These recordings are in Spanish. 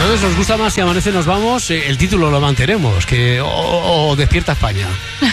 Entonces nos gusta más Si amanece nos vamos, el título lo mantenemos, que o Despierta España.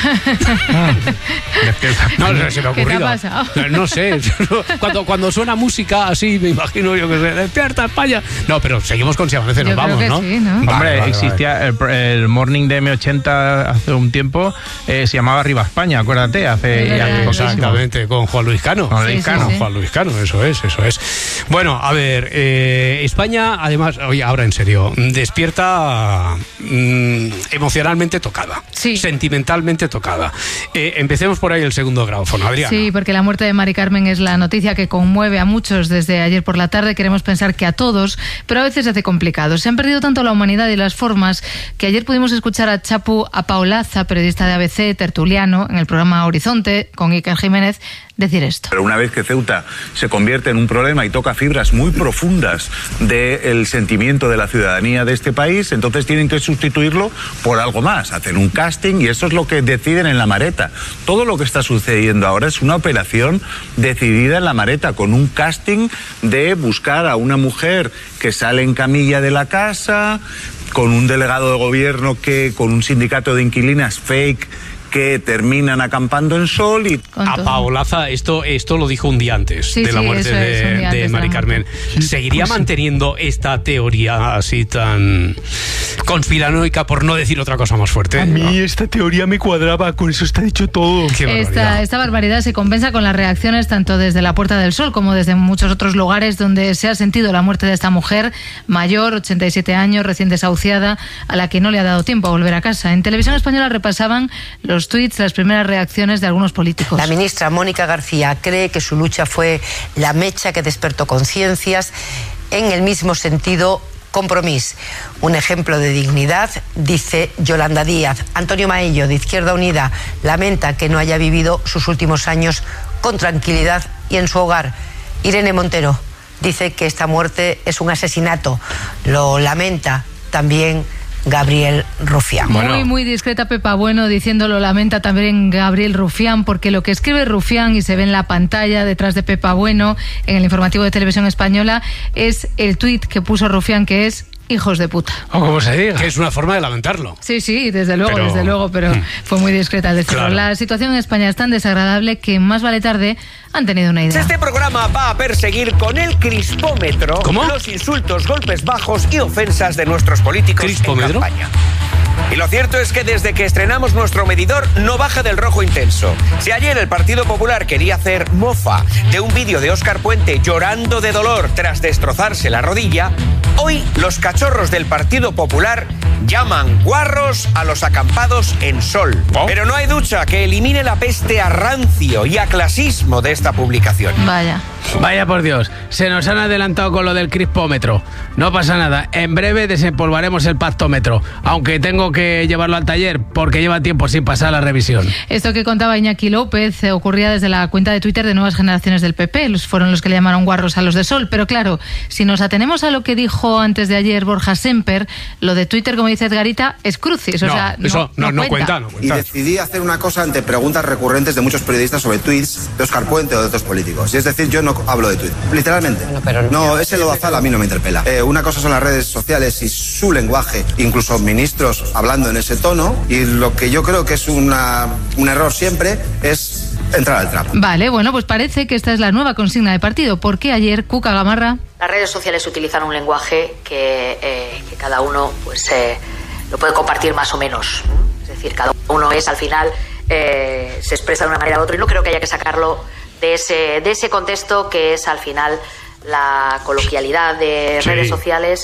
No, se me ha ocurrido. ¿Qué te ha pasado? No sé, cuando suena música así, me imagino yo que se Despierta España. No, pero seguimos con Si amanece nos vamos, ¿no? Sí, ¿no? Hombre, existía el morning de M80 hace un tiempo, se llamaba Arriba España, acuérdate, Exactamente, con Juan Luis Cano. Juan Luis Cano, eso es. Bueno, a ver, España, además, oye, ahora en serio, despierta emocionalmente tocada, sentimentalmente tocada. Empecemos por ahí el segundo grabófono, Adriana. Sí, porque la muerte de Mari Carmen es la noticia que conmueve a muchos desde ayer por la tarde. Queremos pensar que a todos, pero a veces se hace complicado. Se han perdido tanto la humanidad y las formas que ayer pudimos escuchar a Chapu Apaolaza, periodista de ABC, tertuliano, en el programa Horizonte, con Iker Jiménez, decir esto. Pero una vez que Ceuta se convierte en un problema y toca fibras muy profundas del sentimiento de la ciudadanía de este país, entonces tienen que sustituirlo por algo más, hacer un casting, y eso es lo que deciden en La Mareta. Todo lo que está sucediendo ahora es una operación decidida en La Mareta, con un casting de buscar a una mujer que sale en camilla de la casa, con un delegado de gobierno con un sindicato de inquilinas fake, que terminan acampando en Sol y... Apaolaza, esto lo dijo un día antes de la muerte de Mari Carmen. ¿Seguiría manteniendo esta teoría así tan conspiranoica, por no decir otra cosa más fuerte? A mí esta teoría me cuadraba, con eso está dicho todo. Esta barbaridad se compensa con las reacciones tanto desde la Puerta del Sol como desde muchos otros lugares donde se ha sentido la muerte de esta mujer mayor, 87 años, recién desahuciada, a la que no le ha dado tiempo a volver a casa. En Televisión Española repasaban los tuits, las primeras reacciones de algunos políticos. La ministra Mónica García cree que su lucha fue la mecha que despertó conciencias. En el mismo sentido, Compromís, un ejemplo de dignidad, dice Yolanda Díaz. Antonio Maillo, de Izquierda Unida, lamenta que no haya vivido sus últimos años con tranquilidad y en su hogar. Irene Montero dice que esta muerte es un asesinato. Lo lamenta también Gabriel Rufián. Muy discreta Pepa Bueno, diciéndolo lamenta también Gabriel Rufián, porque lo que escribe Rufián y se ve en la pantalla detrás de Pepa Bueno en el informativo de Televisión Española es el tuit que puso Rufián, que es hijos de puta. O como se diga. Que es una forma de lamentarlo. Sí, desde luego, pero fue muy discreta decirlo. Claro. La situación en España es tan desagradable que más vale tarde han tenido una idea. Este programa va a perseguir con el crispómetro los insultos, golpes bajos y ofensas de nuestros políticos en campaña. Y lo cierto es que desde que estrenamos nuestro medidor no baja del rojo intenso. Si ayer el Partido Popular quería hacer mofa de un vídeo de Óscar Puente llorando de dolor tras destrozarse la rodilla, hoy los cachorros del Partido Popular llaman guarros a los acampados en Sol. Pero no hay ducha que elimine la peste a rancio y a clasismo de esta publicación. Vaya por Dios, se nos han adelantado con lo del crispómetro. No pasa nada, en breve desempolvaremos el pactómetro, aunque tengo que llevarlo al taller porque lleva tiempo sin pasar la revisión. Esto que contaba Iñaki López ocurría desde la cuenta de Twitter de Nuevas Generaciones del PP. Fueron los que le llamaron guarros a los de Sol. Pero claro, si nos atenemos a lo que dijo antes de ayer Borja Semper, lo de Twitter, como dice Edgarita, es crucis. No cuenta. Y decidí hacer una cosa ante preguntas recurrentes de muchos periodistas sobre tweets de Óscar Puente o de otros políticos. Y es decir, yo no hablo de tweet, literalmente. Ese lodazal a mí no me interpela. Una cosa son las redes sociales y su lenguaje, incluso ministros hablando en ese tono, y lo que yo creo que es un error siempre es entrar al trapo. Vale, bueno, pues parece que esta es la nueva consigna de partido, porque ayer Cuca Gamarra... Las redes sociales utilizan un lenguaje que cada uno pues lo puede compartir más o menos. Es decir, cada uno al final se expresa de una manera u otra, y no creo que haya que sacarlo de ese contexto que es al final la coloquialidad de redes sociales,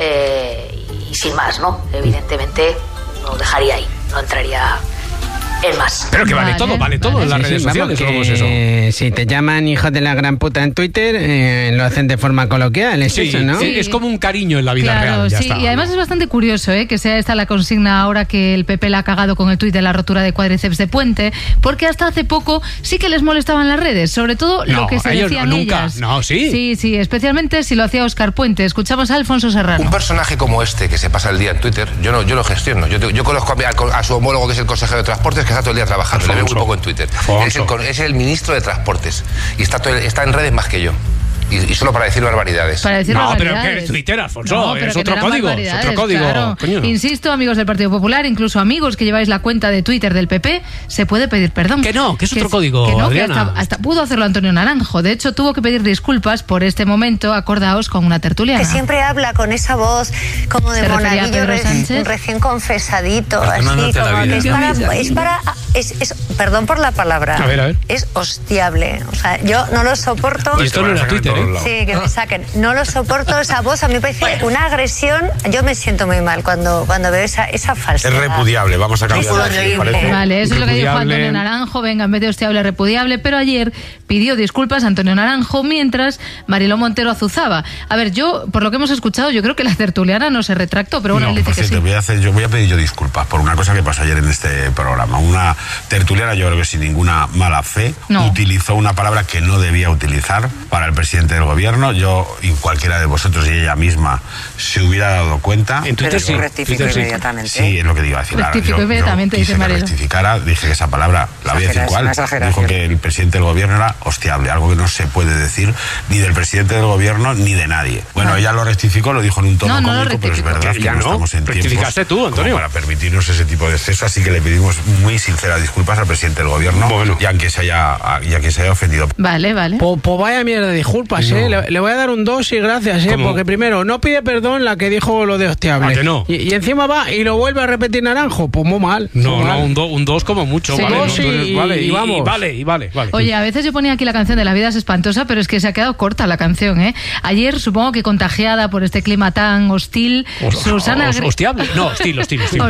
y sin más, ¿no? Evidentemente lo dejaría ahí, no entraría en más. Pero que vale todo en las redes sociales. ¿Cómo es eso? Si te llaman hijos de la gran puta en Twitter, lo hacen de forma coloquial, es eso, ¿no? Es como un cariño en la vida real. Ya está. Y además es bastante curioso que sea esta la consigna ahora que el PP la ha cagado con el tuit de la rotura de cuádriceps de Puente, porque hasta hace poco sí que les molestaban las redes, sobre todo lo que se decían ellas. Sí, especialmente si lo hacía Óscar Puente. Escuchamos a Alfonso Serrano. Un personaje como este que se pasa el día en Twitter, yo lo gestiono. Yo conozco a su homólogo, que es el consejero de Transportes, que está todo el día trabajando, le veo muy poco en Twitter. Es el ministro de Transportes y está en redes más que yo. y solo para decir barbaridades. Para decir barbaridades. Pero que es Twitter, Alfonso, es otro código. Es otro código. Claro. Insisto, amigos del Partido Popular, incluso amigos que lleváis la cuenta de Twitter del PP, se puede pedir perdón. Que es otro código, que no, Adriana. Que hasta pudo hacerlo Antonio Naranjo. De hecho, tuvo que pedir disculpas por este momento, acordaos, con una tertuliana. Que siempre habla con esa voz como de monaguillo recién confesadito, así como que perdón por la palabra, a ver. Es hostiable. O sea, yo no lo soporto. Y esto no era Twitter, ¿eh? Sí, que me saquen. No lo soporto, esa voz a mí me parece una agresión. Yo me siento muy mal cuando veo esa falsedad. Es repudiable, vamos a cambiar. Vale, eso es lo que dijo Antonio Naranjo. Venga, en vez de hostiable, repudiable. Pero ayer pidió disculpas a Antonio Naranjo mientras Mariló Montero azuzaba. A ver, yo, por lo que hemos escuchado, yo creo que la tertuliana no se retractó, pero bueno, él dice que sí. Voy a pedir yo disculpas por una cosa que pasó ayer en este programa. Una tertuliana, yo creo que sin ninguna mala fe, utilizó una palabra que no debía utilizar para el presidente del gobierno. Yo y cualquiera de vosotros y ella misma se hubiera dado cuenta. En Twitter sí. Rectificó inmediatamente. Sí, es lo que digo a decir. Rectificó inmediatamente, dice Mariló. Rectificara, dije que esa palabra, la voy a decir cuál. Dijo que el presidente del gobierno era hostiable, algo que no se puede decir ni del presidente del gobierno ni de nadie. Bueno, ella lo rectificó, lo dijo en un tono cómico, pero es verdad que no estamos en tiempos rectificaste tú, Antonio, para permitirnos ese tipo de exceso, así que le pedimos muy sinceras disculpas al presidente del gobierno, y aunque se haya ofendido. Vale. Pues vaya mierda de disculpas, le voy a dar un 2 y gracias, porque primero no pide perdón la que dijo lo de hostiable. ¿A que no? Y encima va y lo vuelve a repetir Naranjo, pues muy mal. No, un 2 como mucho, sí, vale. Y vamos. Vale. Oye, a veces yo ponía aquí la canción de La vida es espantosa, pero es que se ha quedado corta la canción, ¿eh? Ayer, supongo que contagiada por este clima tan hostil, Susana hostiable. No, hostil.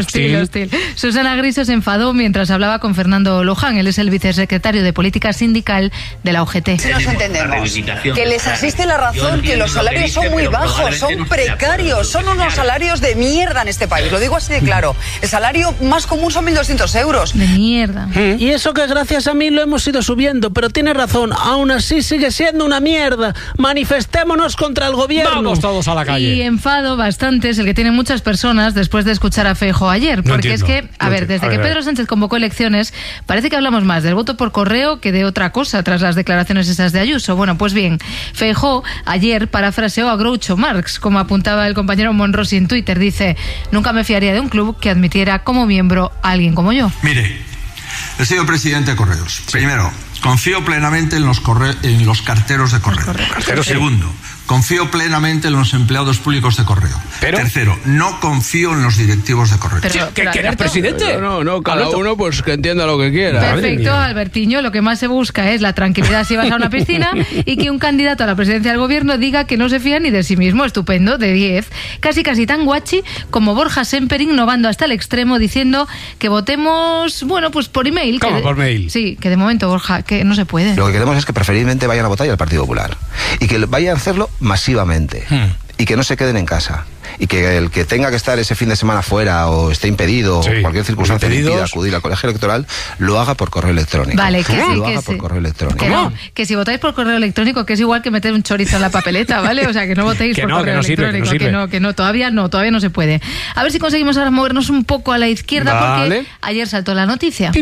Susana Griso se enfadó mientras hablaba con Fernando Luján. Él es el vicesecretario de Política Sindical de la UGT. Si nos entendemos, que les asiste la razón, que los salarios son muy bajos, son precarios, son unos salarios de mierda en este país, lo digo así de claro. El salario más común son 1.200 euros. De mierda. Y eso que gracias a mí lo hemos ido subiendo, pero tiene razón, aún así sigue siendo una mierda. Manifestémonos contra el gobierno. Vamos todos a la calle. Y enfado bastante es el que tienen muchas personas después de escuchar a Feijóo ayer, porque es que, desde que Pedro Sánchez convocó elecciones, parece que hablamos más del voto por correo que de otra cosa tras las declaraciones esas de Ayuso. Bueno, pues bien, Feijóo ayer parafraseó a Groucho Marx, como apuntaba el compañero Monrosi en Twitter. Dice: nunca me fiaría de un club que admitiera como miembro a alguien como yo. Mire, he sido presidente de Correos. Primero, confío plenamente en los carteros de correo. Segundo, confío plenamente en los empleados públicos de correo. Tercero, no confío en los directivos de correo. ¿Que eres presidente? No, cada uno pues que entienda lo que quiera. Perfecto, Albertiño. Lo que más se busca es la tranquilidad si vas a una piscina y que un candidato a la presidencia del gobierno diga que no se fía ni de sí mismo. Estupendo, de 10. Casi tan guachi como Borja Semper, innovando hasta el extremo, diciendo que votemos, pues por email. ¿Cómo por mail? Sí, que de momento, Borja, que no se puede. Lo que queremos es que preferiblemente vayan a votar al Partido Popular y que vayan a hacerlo masivamente y que no se queden en casa y que el que tenga que estar ese fin de semana fuera o esté impedido o cualquier circunstancia le impida acudir al colegio electoral, lo haga por correo electrónico. Vale, que sí, lo haga por correo electrónico. Que si votáis por correo electrónico, que es igual que meter un chorizo en la papeleta, ¿vale? O sea, que no votéis por correo electrónico, que no, todavía no se puede. A ver si conseguimos ahora movernos un poco a la izquierda, porque ayer saltó la noticia.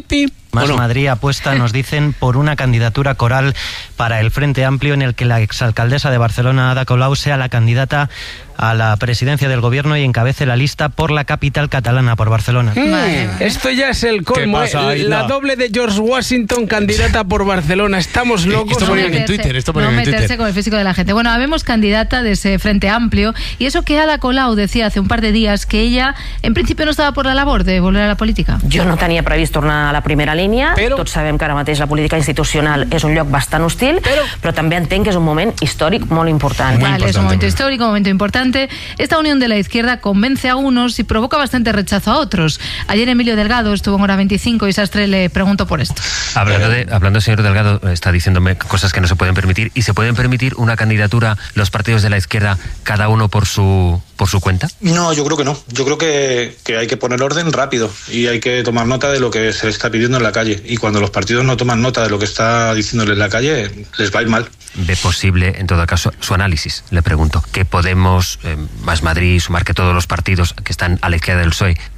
Más Madrid apuesta, nos dicen, por una candidatura coral para el Frente Amplio en el que la exalcaldesa de Barcelona, Ada Colau, sea la candidata a la presidencia del gobierno y encabece la lista por la capital catalana, por Barcelona. Esto ya es el colmo, la doble de George Washington candidata por Barcelona. Estamos locos. Esto ponían en Twitter. No meterse con el físico de la gente. Bueno, habemos candidata de ese Frente Amplio, y eso que Ada Colau decía hace un par de días que ella en principio no estaba por la labor de volver a la política. Jo no tenia previst tornar a la primera línia, tots sabem que ara mateix la política institucional és un lloc bastant hostil, però també entenc que és un moment històric molt important. Vale, es un momento histórico, un momento importante. Esta unión de la izquierda convence a unos y provoca bastante rechazo a otros. Ayer Emilio Delgado estuvo en Hora 25 y Sastre le preguntó por esto. Hablando, señor Delgado, está diciéndome cosas que no se pueden permitir, y se pueden permitir una candidatura los partidos de la izquierda cada uno por su cuenta. No, yo creo que no. Yo creo que hay que poner orden rápido y hay que tomar nota de lo que se está pidiendo en la calle, y cuando los partidos no toman nota de lo que está diciéndole en la calle, les va a ir mal. ¿Ve posible, en todo caso, su análisis? Le pregunto, que Podemos, Más Madrid, Sumar, que todos los partidos que están a la izquierda del PSOE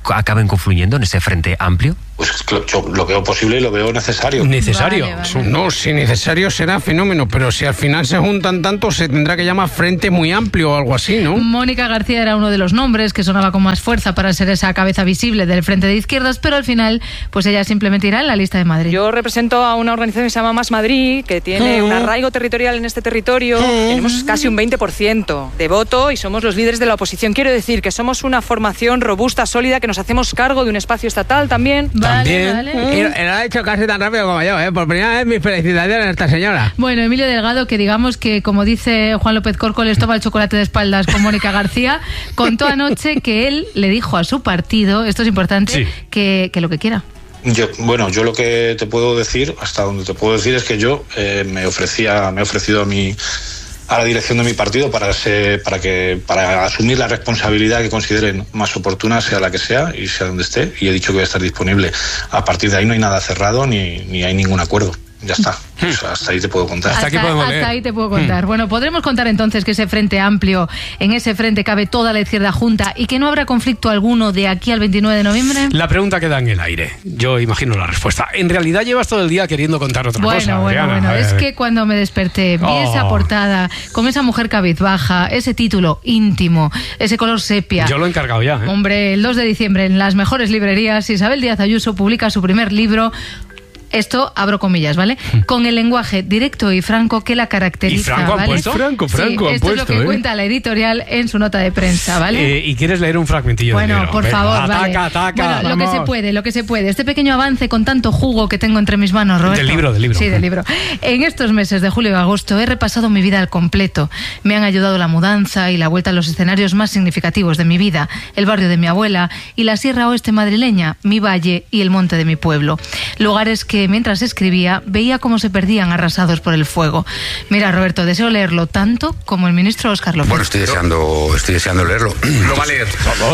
acaben confluyendo en ese frente amplio? Pues yo lo veo posible y lo veo necesario. ¿Necesario? Vale. No, si necesario será fenómeno, pero si al final se juntan tanto, se tendrá que llamar Frente Muy Amplio o algo así, ¿no? Mónica García era uno de los nombres que sonaba con más fuerza para ser esa cabeza visible del Frente de Izquierdas, pero al final, pues ella simplemente irá en la lista de Madrid. Yo represento a una organización que se llama Más Madrid, que tiene un arraigo territorial en este territorio. Tenemos casi un 20% de voto y somos los líderes de la oposición. Quiero decir que somos una formación robusta, sólida, que nos hacemos cargo de un espacio estatal también. Vale. Y lo ha hecho casi tan rápido como yo, ¿eh? Por primera vez mis felicitaciones a esta señora. Bueno, Emilio Delgado, que digamos que, como dice Juan López Córcoles, toma el chocolate de espaldas con Mónica García, contó anoche que él le dijo a su partido, esto es importante, que lo que quiera. Yo lo que te puedo decir, hasta donde te puedo decir, es que yo me he ofrecido a la dirección de mi partido para asumir la responsabilidad que consideren más oportuna, sea la que sea y sea donde esté, y he dicho que voy a estar disponible. A partir de ahí no hay nada cerrado ni hay ningún acuerdo. Ya está. O sea, hasta ahí te puedo contar. Hasta ahí te puedo contar. Bueno, podremos contar entonces que ese frente amplio, en ese frente cabe toda la izquierda junta y que no habrá conflicto alguno de aquí al 29 de noviembre. La pregunta queda en el aire. Yo imagino la respuesta. En realidad llevas todo el día queriendo contar otra cosa. Bueno. Es que cuando me desperté, vi esa portada con esa mujer cabizbaja, ese título íntimo, ese color sepia. Yo lo he encargado ya. Hombre, el 2 de diciembre en las mejores librerías, Isabel Díaz Ayuso publica su primer libro. Esto, abro comillas, ¿vale? Con el lenguaje directo y franco que la caracteriza. ¿Y Franco ¿vale? han puesto? Franco esto es lo que cuenta la editorial en su nota de prensa, ¿vale? ¿Y quieres leer un fragmentillo del libro? Bueno, por favor, vale. Ataca. Bueno, lo que se puede. Este pequeño avance con tanto jugo que tengo entre mis manos, Roberto. Del libro. Sí, del libro. En estos meses de julio y agosto he repasado mi vida al completo. Me han ayudado la mudanza y la vuelta a los escenarios más significativos de mi vida, el barrio de mi abuela y la Sierra Oeste madrileña, mi valle y el monte de mi pueblo. Lugares que, mientras escribía, veía cómo se perdían arrasados por el fuego. Mira, Roberto, deseo leerlo tanto como el ministro Óscar López. Bueno, estoy deseando leerlo. Lo va a leer.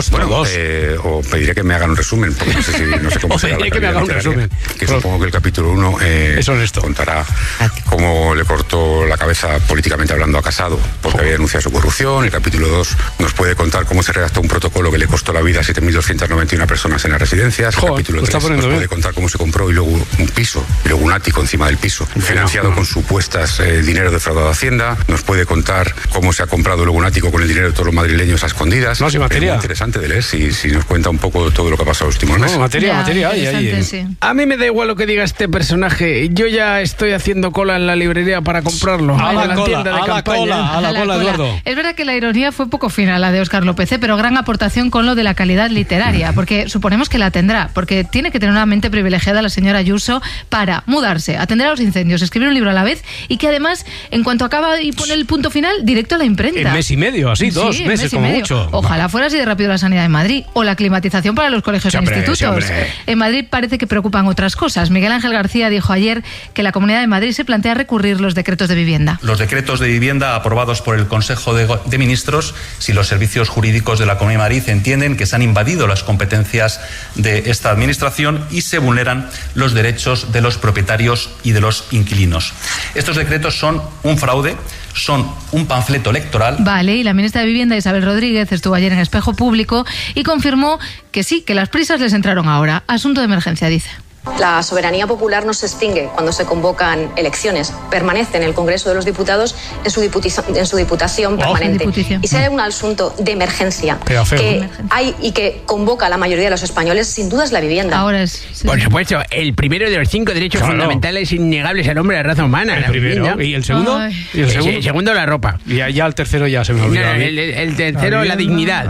O pediré que me hagan un resumen, porque no sé cómo será la que me haga un resumen. Que supongo que el capítulo 1 contará cómo le cortó la cabeza políticamente hablando a Casado porque había denunciado su corrupción. El capítulo 2 nos puede contar cómo se redactó un protocolo que le costó la vida a 7.291 personas en las residencias. El capítulo 3 nos puede contar cómo se compró y luego un piso, y luego un ático encima del piso, financiado con supuestas dinero defraudado a Hacienda. Nos puede contar cómo se ha comprado luego un ático con el dinero de todos los madrileños a escondidas. No, es muy interesante de leer si nos cuenta un poco todo lo que ha pasado los últimos meses. Materia. Sí. A mí me da igual lo que diga este personaje. Yo ya estoy haciendo cola en la librería para comprarlo. A la cola, Eduardo. Es verdad que la ironía fue poco fina, la de Óscar López, pero gran aportación con lo de la calidad literaria, porque suponemos que la tendrá, porque tiene que tener una mente privilegiada la señora Ayuso para mudarse, atender a los incendios, escribir un libro a la vez y que además, en cuanto acaba y pone el punto final, directo a la imprenta. En mes y medio, así, 2 meses como mucho. Ojalá fuera así de rápido la sanidad en Madrid o la climatización para los colegios e institutos. En Madrid parece que preocupan otras cosas. Miguel Ángel García dijo ayer que la Comunidad de Madrid se plantea recurrir los decretos de vivienda. Los decretos de vivienda aprobados por el Consejo de Ministros, si los servicios jurídicos de la Comunidad de Madrid entienden que se han invadido las competencias de esta administración y se vulneran los derechos de los propietarios y de los inquilinos. Estos decretos son un fraude, son un panfleto electoral. Vale, y la ministra de Vivienda, Isabel Rodríguez, estuvo ayer en Espejo Público y confirmó que sí, que las prisas les entraron ahora. Asunto de emergencia, dice. La soberanía popular no se extingue cuando se convocan elecciones, permanece en el Congreso de los Diputados en su diputación permanente. Y si hay un asunto de emergencia que hay y que convoca a la mayoría de los españoles, sin duda es la vivienda. Ahora es. Sí. Por supuesto, el primero de los 5 derechos fundamentales innegables al hombre de la raza humana. El primero. ¿Y el segundo? El segundo, la ropa. Y ya el tercero ya se me ha olvidado. El tercero, la dignidad.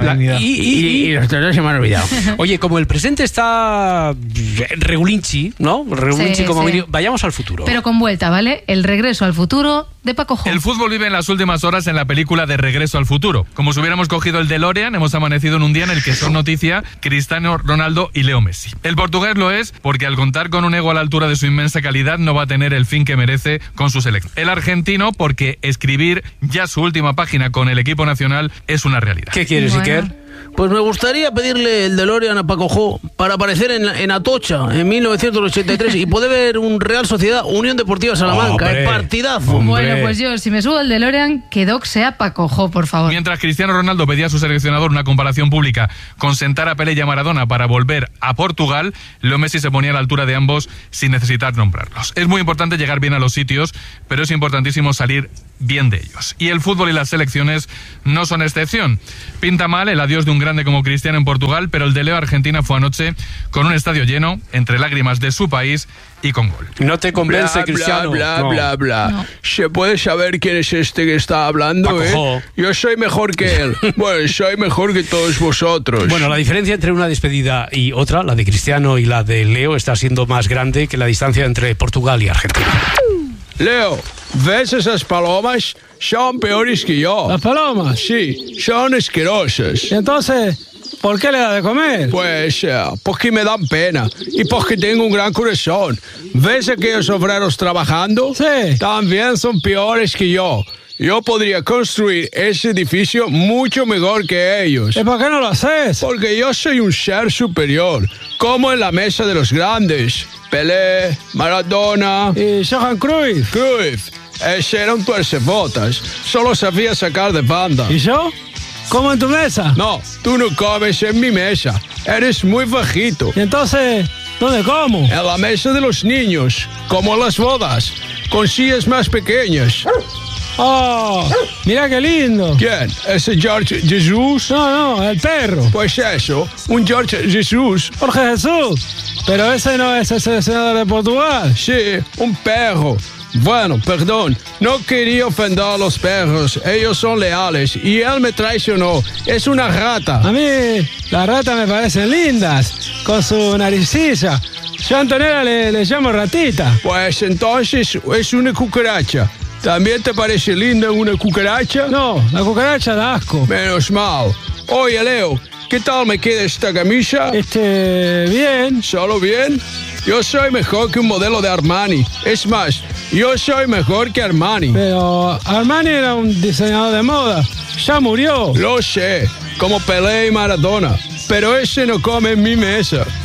Y los otros dos se me han olvidado. Oye, como el presente está regulín, ¿no? Vayamos al futuro. Pero con vuelta, ¿vale? El regreso al futuro de Paco Jo. El fútbol vive en las últimas horas en la película de Regreso al Futuro. Como si hubiéramos cogido el DeLorean, hemos amanecido en un día en el que son noticia Cristiano Ronaldo y Leo Messi. El portugués lo es porque al contar con un ego a la altura de su inmensa calidad no va a tener el fin que merece con su selección. El argentino porque escribir ya su última página con el equipo nacional es una realidad. ¿Qué quieres, Iker? Pues me gustaría pedirle el DeLorean a Paco para aparecer en Atocha en 1983 y poder ver un Real Sociedad Unión Deportiva Salamanca. ¡El partidazo! Bueno, pues yo, si me subo el DeLorean, que Doc sea Paco por favor. Mientras Cristiano Ronaldo pedía a su seleccionador una comparación pública con sentar a Pelé y a Maradona para volver a Portugal, Leo Messi se ponía a la altura de ambos sin necesitar nombrarlos. Es muy importante llegar bien a los sitios, pero es importantísimo salir bien de ellos. Y el fútbol y las selecciones no son excepción. Pinta mal el adiós de un grande como Cristiano en Portugal, pero el de Leo Argentina fue anoche con un estadio lleno, entre lágrimas de su país y con gol. ¿No te convence, Cristiano? No. ¿Se puede saber quién es este que está hablando? Yo soy mejor que él. Bueno, soy mejor que todos vosotros. Bueno, la diferencia entre una despedida y otra, la de Cristiano y la de Leo, está siendo más grande que la distancia entre Portugal y Argentina. Leo, ¿ves esas palomas? Son peores que yo. ¿Las palomas? Sí, son asquerosas. ¿Y entonces, por qué le da de comer? Pues porque me dan pena y porque tengo un gran corazón. ¿Ves aquellos obreros trabajando? Sí. También son peores que yo. Yo podría construir ese edificio mucho mejor que ellos. ¿Y por qué no lo haces? Porque yo soy un ser superior, como en la mesa de los grandes. Pelé, Maradona... ¿Y Johan Cruyff? Cruyff. Ese era un tuercebotas. Solo sabía sacar de banda. ¿Y yo? ¿Como en tu mesa? No, tú no comes en mi mesa. Eres muy bajito. ¿Y entonces dónde como? En la mesa de los niños, como en las bodas, con sillas más pequeñas. ¡Oh! ¡Mira qué lindo! ¿Quién? ¿Ese George Jesús? No, el perro. Pues eso, un George Jesús. Jorge Jesús. Pero ese no es el seleccionador de Portugal. Sí, un perro. Bueno, perdón, no quería ofender a los perros. Ellos son leales y él me traicionó. Es una rata. A mí las ratas me parecen lindas, con su naricilla. Yo a Antonella le llamo ratita. Pues entonces es una cucaracha. ¿También te parece linda una cucaracha? No, la cucaracha da asco. Menos mal. Oye, Leo, ¿qué tal me queda esta camisa? Bien. ¿Solo bien? Yo soy mejor que un modelo de Armani. Es más, yo soy mejor que Armani. Pero Armani era un diseñador de moda. Ya murió. Lo sé, como Pelé y Maradona. Pero ese no come en mi mesa.